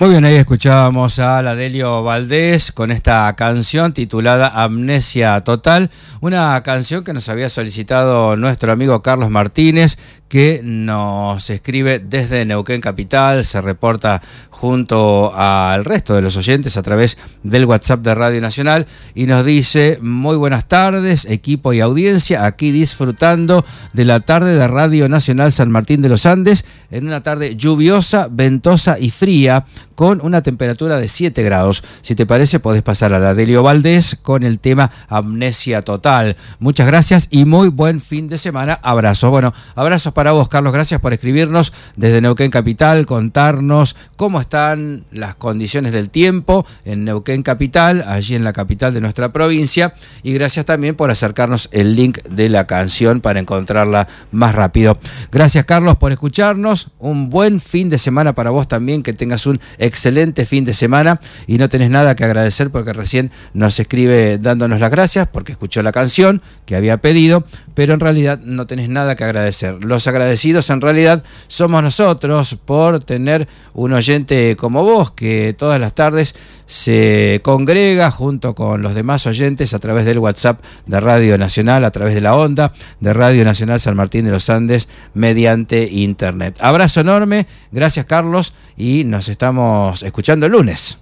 Muy bien, ahí escuchábamos a la Delio Valdés con esta canción titulada Amnesia Total, una canción que nos había solicitado nuestro amigo Carlos Martínez, que nos escribe desde Neuquén Capital, se reporta junto al resto de los oyentes a través del WhatsApp de Radio Nacional y nos dice: muy buenas tardes, equipo y audiencia, aquí disfrutando de la tarde de Radio Nacional San Martín de los Andes, en una tarde lluviosa, ventosa y fría, con una temperatura de 7 grados. Si te parece, podés pasar a la Delio Valdés con el tema Amnesia Total. Muchas gracias y muy buen fin de semana. Abrazos. Bueno, abrazos para vos, Carlos. Gracias por escribirnos desde Neuquén Capital, contarnos cómo están las condiciones del tiempo en Neuquén Capital, allí en la capital de nuestra provincia. Y gracias también por acercarnos el link de la canción para encontrarla más rápido. Gracias, Carlos, por escucharnos. Un buen fin de semana para vos también, que tengas un excelente fin de semana y no tenés nada que agradecer porque recién nos escribe dándonos las gracias porque escuchó la canción que había pedido, pero en realidad no tenés nada que agradecer. Los agradecidos en realidad somos nosotros por tener un oyente como vos que todas las tardes se congrega junto con los demás oyentes a través del WhatsApp de Radio Nacional, a través de la onda de Radio Nacional San Martín de los Andes mediante internet. Abrazo enorme, gracias, Carlos, y nos estamos escuchando el lunes.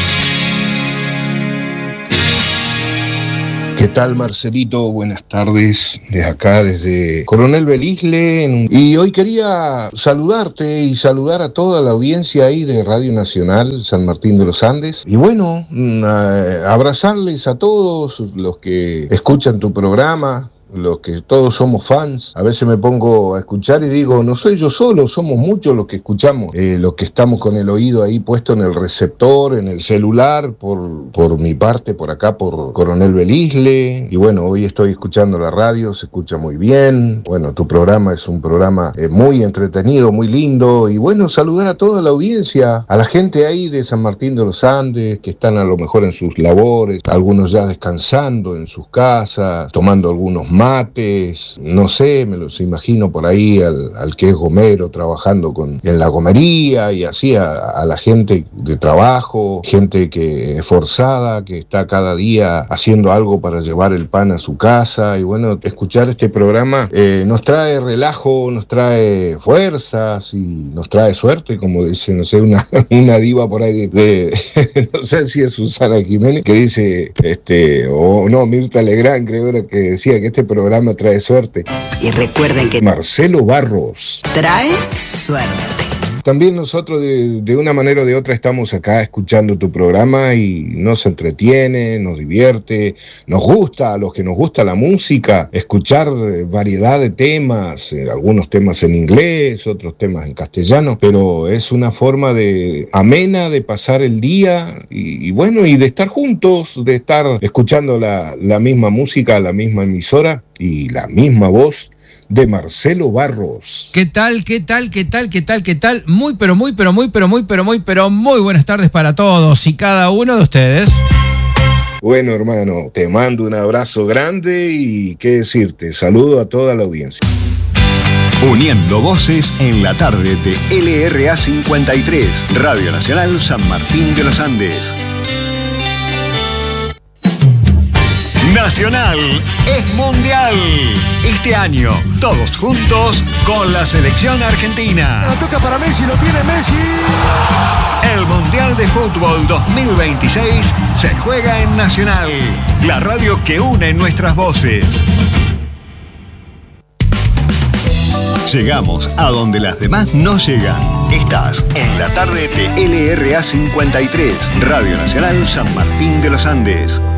¿Qué tal, Marcelito? Buenas tardes, desde acá, desde Coronel Belisle. Y hoy quería saludarte y saludar a toda la audiencia ahí de Radio Nacional San Martín de los Andes. Y bueno, abrazarles a todos los que escuchan tu programa, los que todos somos fans. A veces me pongo a escuchar y digo, no soy yo solo, somos muchos los que escuchamos, los que estamos con el oído ahí puesto en el receptor, en el celular, por mi parte, por acá, por Coronel Belisle. Y bueno, hoy estoy escuchando la radio, se escucha muy bien. Bueno, tu programa es un programa muy entretenido, muy lindo. Y bueno, saludar a toda la audiencia, a la gente ahí de San Martín de los Andes, que están a lo mejor en sus labores, algunos ya descansando en sus casas, tomando algunos mates, no sé, me los imagino por ahí al que es gomero trabajando en la gomería, y así a la gente de trabajo, gente que es forzada, que está cada día haciendo algo para llevar el pan a su casa. Y bueno, escuchar este programa nos trae relajo, nos trae fuerzas y nos trae suerte, como dice, no sé, una diva por ahí no sé si es Susana Jiménez, que dice, o no, Mirta Legrand, creo que decía que este programa trae suerte. Y recuerden que Marcelo Barros trae suerte. También nosotros de una manera o de otra estamos acá escuchando tu programa y nos entretiene, nos divierte, nos gusta, a los que nos gusta la música, escuchar variedad de temas, algunos temas en inglés, otros temas en castellano, pero es una forma amena de pasar el día y bueno, y de estar juntos, de estar escuchando la misma música, la misma emisora y la misma voz de Marcelo Barros. ¿Qué tal? Muy buenas tardes para todos y cada uno de ustedes. Bueno, hermano, te mando un abrazo grande y qué decirte, saludo a toda la audiencia. Uniendo voces en la tarde de LRA 53, Radio Nacional San Martín de los Andes. Nacional es mundial. Este año, todos juntos con la selección argentina. La toca para Messi, lo tiene Messi. El Mundial de Fútbol 2026 se juega en Nacional, la radio que une nuestras voces. Llegamos a donde las demás no llegan. Estás en la tarde de LRA 53, Radio Nacional San Martín de los Andes.